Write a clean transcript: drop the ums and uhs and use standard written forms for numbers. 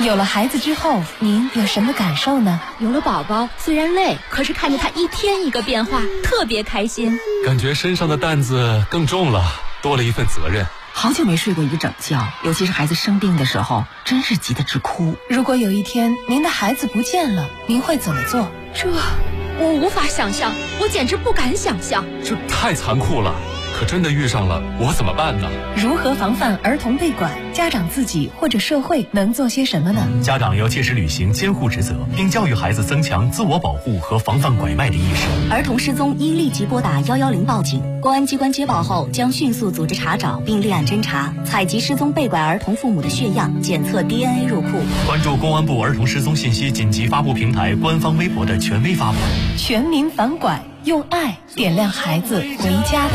有了孩子之后，您有什么感受呢？ 有了宝宝，虽然累，可是看着他一天一个变化，特别开心。 感觉身上的担子更重了，多了一份责任。 好久没睡过一个整觉，尤其是孩子生病的时候，真是急得直哭。 如果有一天您的孩子不见了，您会怎么做？ 我无法想象，我简直不敢想象。 这太残酷了。可真的遇上了，我怎么办呢？ 如何防范儿童被拐？家长自己或者社会能做些什么呢？ 家长要切实履行监护职责，并教育孩子增强自我保护和防范拐卖的意识。 儿童失踪应立即拨打110报警，公安机关接报后将迅速组织查找并立案侦查，采集失踪被拐儿童父母的血样，检测 DNA 入库。 关注公安部儿童失踪信息紧急发布平台官方微博的权威发布。 全民反拐，用爱点亮孩子回家的